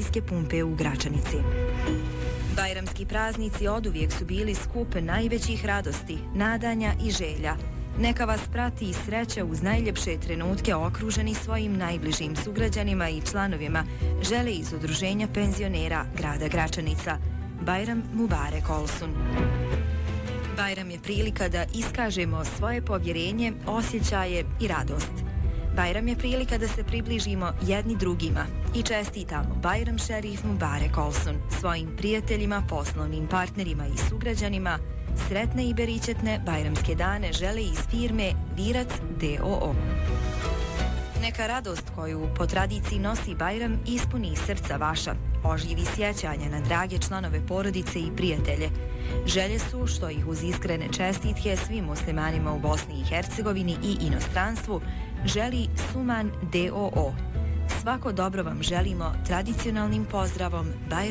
benzinske pumpe u Gračanici. Bajramski praznici oduvijek su bili skup najvećih radosti, nadanja i želja. Neka vas prati i sreća uz najljepše trenutke okruženi svojim najbližim sugrađanima i članovima, žele iz Udruženja penzionera grada Gračanica. Bajram Mubarek Olsun. Bajram je prilika da iskažemo svoje povjerenje, osjećaje i radost. Bajram je prilika da se približimo jedni drugima i čestitamo Bajram Šerif Mubarek Olsun svojim prijateljima, poslovnim partnerima i sugrađanima. Sretne i beričetne bajramske dane žele iz firme Virac d.o.o. Neka radost koju po tradiciji nosi Bajram ispuni srca vaša, oživi sjećanja na drage članove porodice i prijatelje. Želje su što ih uz iskrene čestitke svim muslimanima u Bosni i Hercegovini i inostranstvu želi Suman d.o.o. Svako dobro vam želimo tradicionalnim pozdravom Bajram